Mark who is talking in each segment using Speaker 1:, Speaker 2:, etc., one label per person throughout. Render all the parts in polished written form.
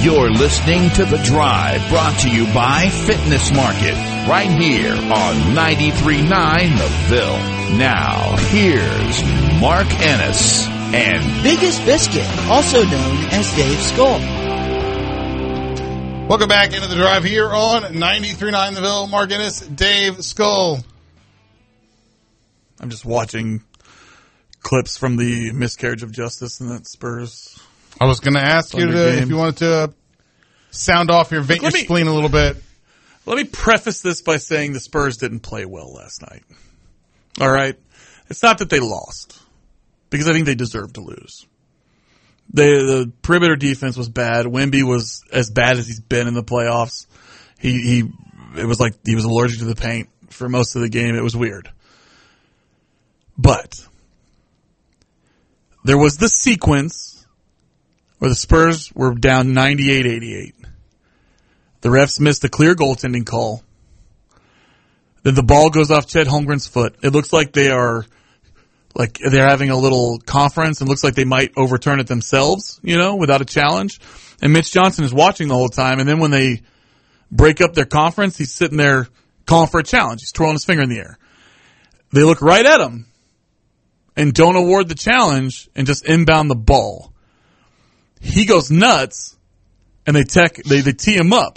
Speaker 1: You're listening to The Drive, brought to you by Fitness Market, right here on 93.9 The Ville. Now, here's Mark Ennis and
Speaker 2: Biggest Biscuit, also known as Dave Skull.
Speaker 3: Welcome back into The Drive here on 93.9 The Ville. Mark Ennis, Dave Skull.
Speaker 4: I'm just watching clips from the miscarriage of justice and that Spurs.
Speaker 3: I was going to ask you if you wanted to sound off your vent your spleen a little bit.
Speaker 4: Let me preface this by saying the Spurs didn't play well last night. All right? It's not that they lost, because I think they deserved to lose. The perimeter defense was bad. Wemby was as bad as he's been in the playoffs. It was like he was allergic to the paint for most of the game. It was weird. But there was the sequence where the Spurs were down 98-88. The refs missed a clear goaltending call. Then the ball goes off Chet Holmgren's foot. It looks like they're having a little conference and looks like they might overturn it themselves, without a challenge. And Mitch Johnson is watching the whole time. And then when they break up their conference, he's sitting there calling for a challenge. He's twirling his finger in the air. They look right at him and don't award the challenge and just inbound the ball. He goes nuts and they tee him up.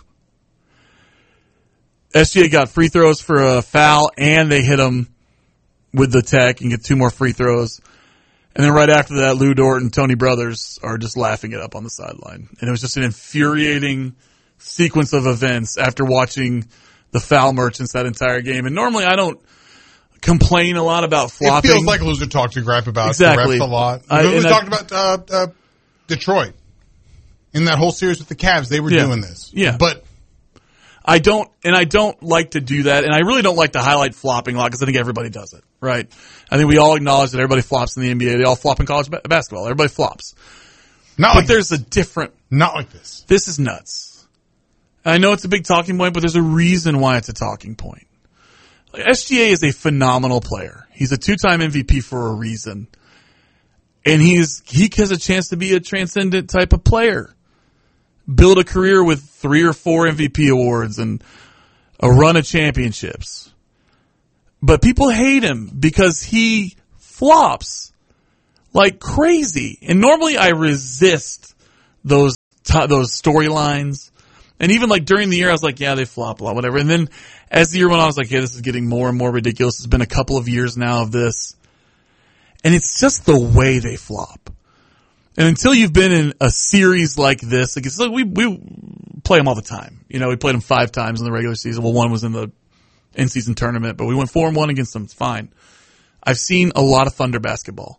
Speaker 4: SGA got free throws for a foul and they hit him with the tech and get 2 more free throws. And then right after that, Lou Dort and Tony Brothers are just laughing it up on the sideline. And it was just an infuriating sequence of events after watching the foul merchants that entire game. And normally I don't complain a lot about flopping.
Speaker 3: It feels like loser talk to gripe about
Speaker 4: exactly.
Speaker 3: the refs a lot. We talked about Detroit. In that whole series with the Cavs, they were doing this.
Speaker 4: Yeah.
Speaker 3: But
Speaker 4: I don't like to do that, and I really don't like to highlight flopping a lot because I think everybody does it, right? I think we all acknowledge that everybody flops in the NBA. They all flop in college basketball. Everybody flops. There's a different...
Speaker 3: Not like this.
Speaker 4: This is nuts. I know it's a big talking point, but there's a reason why it's a talking point. SGA is a phenomenal player. He's a 2-time MVP for a reason. And he has a chance to be a transcendent type of player. Build a career with 3 or 4 MVP awards and a run of championships. But people hate him because he flops like crazy. And normally I resist those storylines. And even like during the year, I was like, yeah, they flop a lot, whatever. And then as the year went on, I was like, yeah, this is getting more and more ridiculous. It's been a couple of years now of this. And it's just the way they flop. And until you've been in a series like this, we play them all the time. We played them 5 times in the regular season. Well, 1 was in the in-season tournament, but we went 4-1 against them. It's fine. I've seen a lot of Thunder basketball.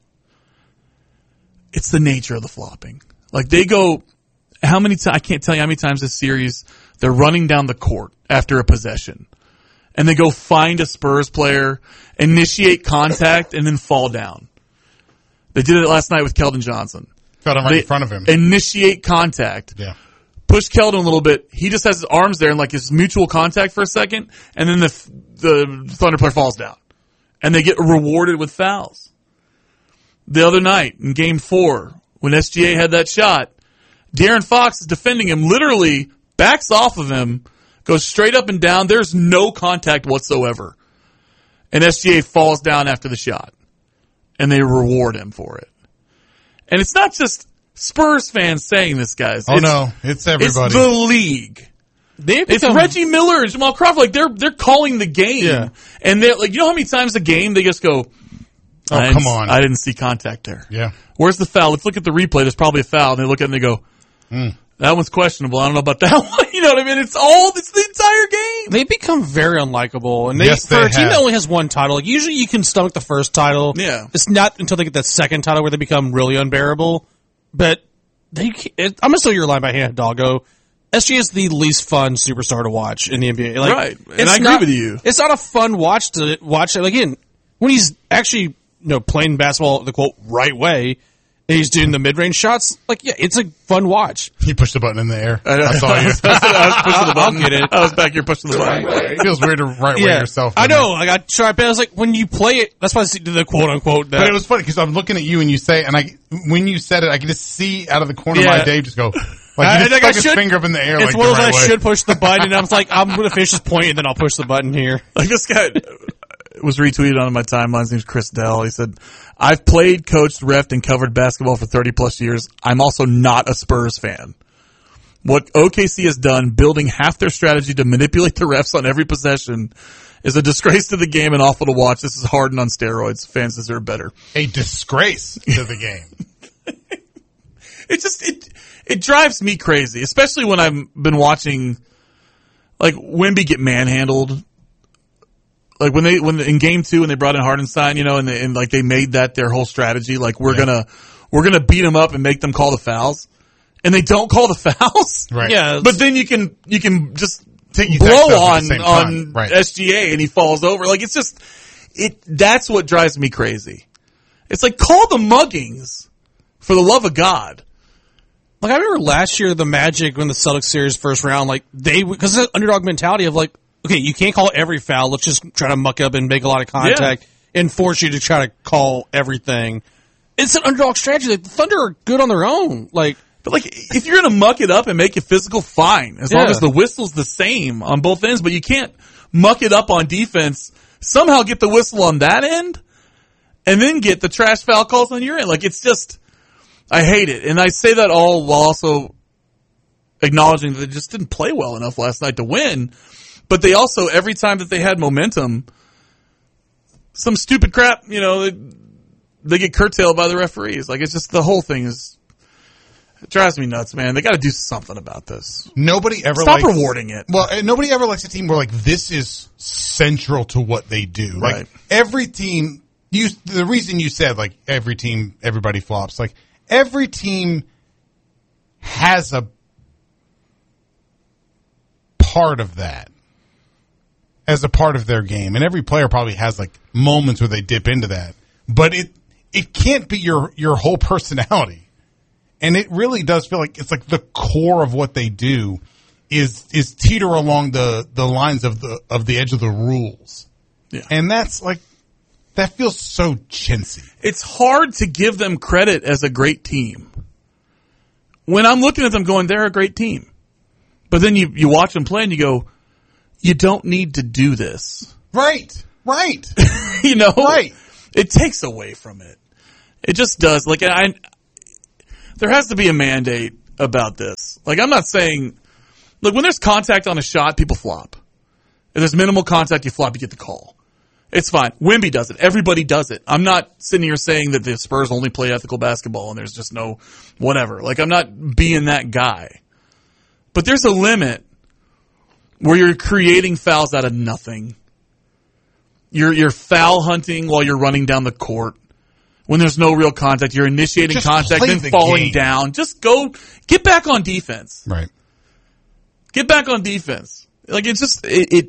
Speaker 4: It's the nature of the flopping. Like they go, how many times, I can't tell you how many times this series, they're running down the court after a possession. And they go find a Spurs player, initiate contact, and then fall down. They did it last night with Keldon Johnson.
Speaker 3: Got him right in front of him.
Speaker 4: Initiate contact.
Speaker 3: Yeah.
Speaker 4: Push Keldon a little bit. He just has his arms there and like his mutual contact for a second, and then the Thunder player falls down. And they get rewarded with fouls. The other night in Game 4, when SGA had that shot, De'Aaron Fox is defending him, literally backs off of him, goes straight up and down. There's no contact whatsoever. And SGA falls down after the shot. And they reward him for it. And it's not just Spurs fans saying this, guys.
Speaker 3: It's everybody.
Speaker 4: It's the league. It's Reggie Miller and Jamal Crawford. Like they're calling the game. Yeah. And they're like, how how many times a game they just go,
Speaker 3: come on.
Speaker 4: I didn't see contact there.
Speaker 3: Yeah.
Speaker 4: Where's the foul? Let's look at the replay. There's probably a foul. And they look at it and they go, that one's questionable. I don't know about that one. You know what I mean? It's the entire game.
Speaker 5: They become very unlikable. And for a team that only has 1 title, usually you can stomach the first title.
Speaker 4: Yeah.
Speaker 5: It's not until they get that second title where they become really unbearable. But I'm going to steal your line by hand, doggo. SGA is the least fun superstar to watch in the NBA.
Speaker 4: Right. And I agree with you.
Speaker 5: It's not a fun watch to watch. Again, when he's actually playing basketball the quote right way, and he's doing the mid-range shots, it's a fun watch.
Speaker 3: He pushed the button in the air. I saw you.
Speaker 4: I was pushing the button.
Speaker 5: I'll get it.
Speaker 4: I was back here pushing the button.
Speaker 3: It feels weird to right-way yourself.
Speaker 5: I know. I got tried, but I was like, when you play it, that's why I did the quote-unquote.
Speaker 3: But it was funny because I'm looking at you and you say, when you said it, I could just see out of the corner of my Dave just go, Like he just stuck his finger up in the air.
Speaker 5: It's
Speaker 3: like
Speaker 5: one of
Speaker 3: the
Speaker 5: those
Speaker 3: right
Speaker 5: I
Speaker 3: way.
Speaker 5: should push the button, and I was like, I'm going to finish this point, and then I'll push the button here.
Speaker 4: Like this guy was retweeted on my timeline. His name's Chris Dell. He said, I've played, coached, reffed, and covered basketball for 30 plus years. I'm also not a Spurs fan. What OKC has done, building half their strategy to manipulate the refs on every possession, is a disgrace to the game and awful to watch. This is Harden on steroids. Fans deserve better.
Speaker 3: A disgrace to the game.
Speaker 4: It drives me crazy, especially when I've been watching like Wemby get manhandled. Like when in game 2 when they brought in Hardenstein, and like they made that their whole strategy. Like we're gonna beat them up and make them call the fouls, and they don't call the fouls.
Speaker 3: Right.
Speaker 5: Yeah.
Speaker 4: But then you can just
Speaker 3: Take
Speaker 4: blow
Speaker 3: on right.
Speaker 4: SGA and he falls over. Like it's just that's what drives me crazy. It's like call the muggings for the love of God.
Speaker 5: Like, I remember last year, the Magic, when the Celtics series first round, like, because of the underdog mentality of, like, okay, you can't call every foul. Let's just try to muck up and make a lot of contact and force you to try to call everything. It's an underdog strategy. Like, the Thunder are good on their own. Like,
Speaker 4: but, like, if you're going to muck it up and make it physical, fine. As long as the whistle's the same on both ends. But you can't muck it up on defense, somehow get the whistle on that end, and then get the trash foul calls on your end. Like, it's just... I hate it. And I say that all while also acknowledging that they just didn't play well enough last night to win. But they also, every time that they had momentum, some stupid crap, they get curtailed by the referees. Like, it's just the whole thing it drives me nuts, man. They got to do something about this.
Speaker 3: Nobody ever
Speaker 4: Stop rewarding it.
Speaker 3: Well, nobody ever likes a team where, like, this is central to what they do.
Speaker 4: Right.
Speaker 3: Like, every team, the reason you said, like, every team, everybody flops, like, every team has a part of that as a part of their game. And every player probably has like moments where they dip into that. But it can't be your whole personality. And it really does feel like it's like the core of what they do is teeter along the lines of the edge of the rules.
Speaker 4: Yeah.
Speaker 3: And that's like that feels so chintzy.
Speaker 4: It's hard to give them credit as a great team. When I'm looking at them going, they're a great team. But then you watch them play and you go, you don't need to do this.
Speaker 3: Right.
Speaker 4: Right. It takes away from it. It just does. Like, there has to be a mandate about this. Like, I'm not saying, look, when there's contact on a shot, people flop. If there's minimal contact, you flop, you get the call. It's fine. Wemby does it. Everybody does it. I'm not sitting here saying that the Spurs only play ethical basketball and there's just no whatever. Like, I'm not being that guy. But there's a limit where you're creating fouls out of nothing. You're foul hunting while you're running down the court. When there's no real contact, you're initiating
Speaker 3: just
Speaker 4: contact,
Speaker 3: play
Speaker 4: then
Speaker 3: the
Speaker 4: falling
Speaker 3: game.
Speaker 4: down. Just go, get back on defense.
Speaker 3: Right.
Speaker 4: Get back on defense. Like, it's just,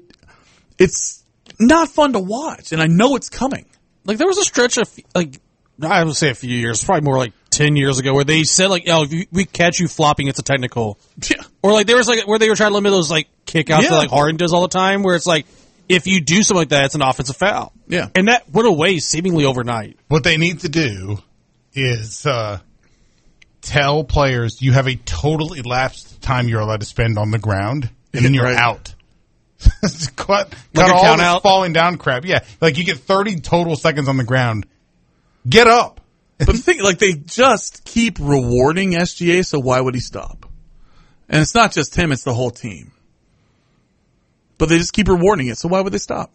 Speaker 4: it's not fun to watch, and I know it's coming.
Speaker 5: Like, there was a stretch of, like, I would say a few years, probably more like 10 years ago, where they said, like, if we catch you flopping, it's a technical.
Speaker 4: Yeah.
Speaker 5: Or, like, there was, like, where they were trying to limit those, like, kickouts that, like, Harden does all the time, where it's, like, if you do something like that, it's an offensive foul.
Speaker 4: Yeah.
Speaker 5: And that went away seemingly overnight.
Speaker 3: What they need to do is tell players you have a total elapsed time you're allowed to spend on the ground, and then you're
Speaker 4: Right.
Speaker 3: out. cut
Speaker 5: a
Speaker 3: all
Speaker 5: count
Speaker 3: this
Speaker 5: out?
Speaker 3: falling down crap. Yeah, like you get 30 total seconds on the ground. Get up.
Speaker 4: But the thing, like, they just keep rewarding SGA, so why would he stop? And it's not just him, it's the whole team. But they just keep rewarding it, so why would they stop?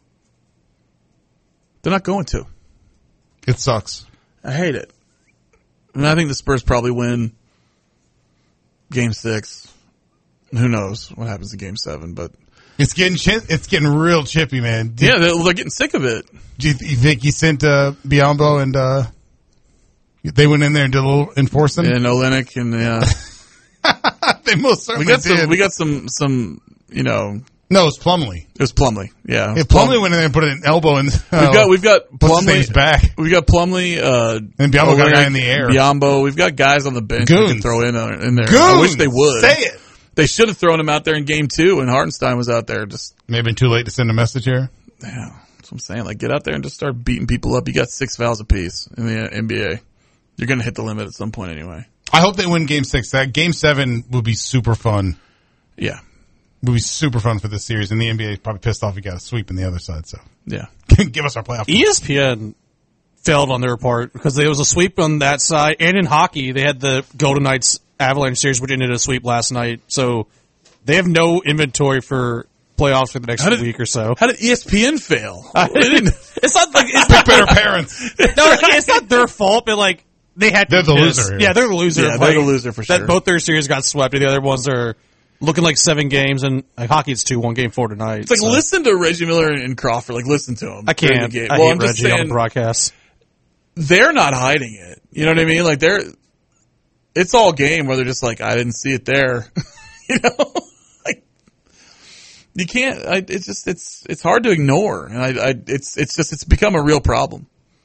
Speaker 4: They're not going to.
Speaker 3: It sucks.
Speaker 4: I hate it. And I think the Spurs probably win Game 6. Who knows what happens in Game 7, but...
Speaker 3: It's getting real chippy, man.
Speaker 4: Yeah, they're getting sick of it.
Speaker 3: Do you think he sent Biombo and they went in there and did a little enforcing?
Speaker 4: And Olynyk and
Speaker 3: They most certainly did.
Speaker 4: We got some
Speaker 3: No, it's Plumlee.
Speaker 4: It was Plumlee. Yeah.
Speaker 3: Yeah, Plumlee went in there and put an elbow in.
Speaker 4: We've got
Speaker 3: what's his name's
Speaker 4: Plumlee
Speaker 3: back.
Speaker 4: We've got Plumlee.
Speaker 3: And Biombo got a guy in the air.
Speaker 4: Biombo. We've got guys on the bench we
Speaker 3: Goons.
Speaker 4: can throw in there.
Speaker 3: Goons.
Speaker 4: I wish they would.
Speaker 3: Say it.
Speaker 4: They should have thrown him out there in Game 2 when Hartenstein was out there. Just
Speaker 3: Maybe too late to send a message here.
Speaker 4: yeah, that's what I'm saying. Like, get out there and just start beating people up. You got 6 fouls apiece in the NBA. You're going to hit the limit at some point anyway.
Speaker 3: I hope they win Game 6. That Game 7 will be super fun.
Speaker 4: Yeah.
Speaker 3: Will be super fun for this series, and the NBA is probably pissed off we got a sweep on the other side. So
Speaker 4: Yeah.
Speaker 3: give us our playoff.
Speaker 5: ESPN failed on their part because there was a sweep on that side, and in hockey they had the Golden Knights Avalanche series, which ended a sweep last night. So they have no inventory for playoffs for the next week or so.
Speaker 4: How did ESPN fail?
Speaker 5: It's not like it's
Speaker 3: Pick better parents.
Speaker 5: no, it's not their fault, but like they had.
Speaker 3: They're
Speaker 5: to
Speaker 3: the
Speaker 5: miss.
Speaker 3: loser here.
Speaker 5: Yeah, they're the loser.
Speaker 4: Yeah, they're the loser for sure.
Speaker 5: That both their series got swept, and the other ones are looking like 7 games, and like hockey it's 2-1 Game 4 tonight.
Speaker 4: It's like listen to Reggie Miller and Crawford. Like listen to them.
Speaker 5: I can't.
Speaker 4: The game.
Speaker 5: I
Speaker 4: Well,
Speaker 5: hate
Speaker 4: I'm just
Speaker 5: Reggie on
Speaker 4: saying
Speaker 5: the broadcast.
Speaker 4: they're not hiding it. You know what I mean? Like it's all game where they're just like, I didn't see it there. You know, like you can't. It's hard to ignore, and it's become a real problem.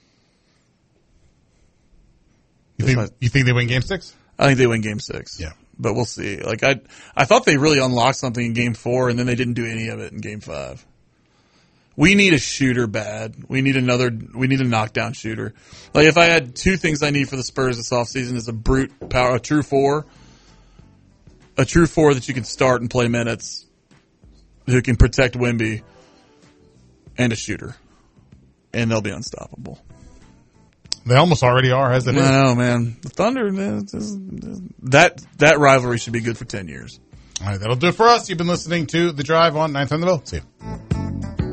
Speaker 3: You think they win Game 6?
Speaker 4: I think they win Game 6.
Speaker 3: Yeah.
Speaker 4: But we'll see. Like I thought they really unlocked something in Game 4, and then they didn't do any of it in Game 5. We need a shooter bad. We need a knockdown shooter. Like if I had 2 things I need for the Spurs this offseason is a brute power, a true 4 that you can start and play minutes, who can protect Wemby, and a shooter, and they'll be unstoppable.
Speaker 3: They almost already are, as it is.
Speaker 4: No, man. The Thunder, that rivalry should be good for 10 years.
Speaker 3: All right, that'll do it for us. You've been listening to The Drive on 9th on the Bill. See you.